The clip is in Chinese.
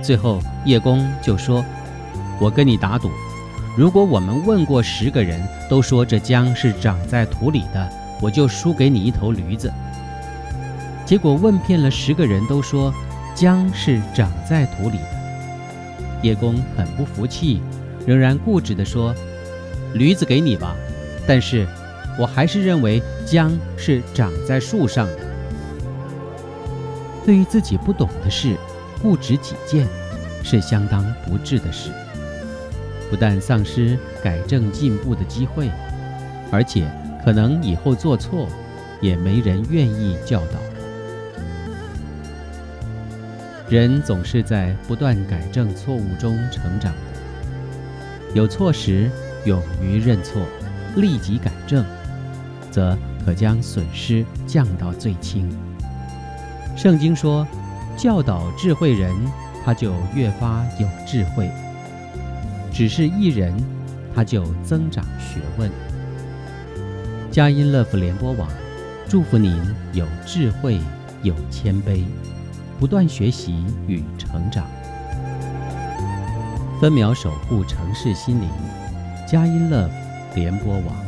最后叶公就说：我跟你打赌，如果我们问过10个人都说这姜是长在土里的，我就输给你一头驴子。结果问遍了10个人都说姜是长在土里的。叶公很不服气，仍然固执地说：驴子给你吧，但是我还是认为姜是长在树上的。对于自己不懂的事，固执己见，是相当不智的事，不但丧失改正进步的机会，而且可能以后做错，也没人愿意教导。人总是在不断改正错误中成长的，有错时勇于认错，立即改正，则可将损失降到最轻。圣经说，教导智慧人，他就越发有智慧；只是一人，他就增长学问。佳音乐福联播网祝福您有智慧，有谦卑，不断学习与成长。分秒守护城市心灵，佳音乐福联播网。